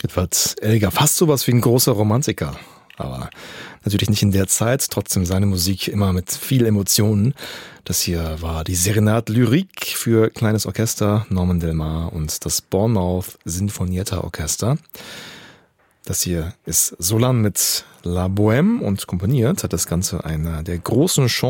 Edward Elgar, fast sowas wie ein großer Romantiker. Aber natürlich nicht in der Zeit, trotzdem seine Musik immer mit viel Emotionen. Das hier war die Serenade Lyrique für kleines Orchester, Norman Del Mar und das Bournemouth Sinfonietta Orchester. Das hier ist Solan mit La Bohème und komponiert hat das Ganze einer der großen